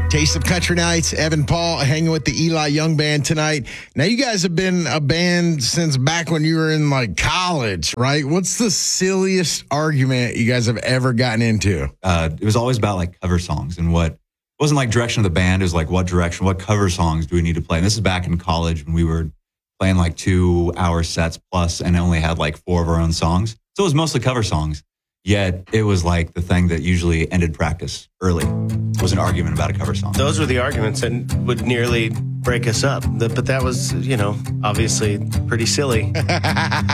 Taste of Country Nights, Evan Paul hanging with the Eli Young Band tonight. Now, you guys have been a band since back when you were in like college, right? What's the silliest argument you guys have ever gotten into? It was always about like cover songs and what, it wasn't like direction of the band. It was like what cover songs do we need to play? And this is back in college when we were playing like 2-hour sets plus and only had like 4 of our own songs. So it was mostly cover songs. Yet it was like the thing that usually ended practice early. It was an argument about a cover song. Those were the arguments that would nearly break us up. But that was, obviously pretty silly.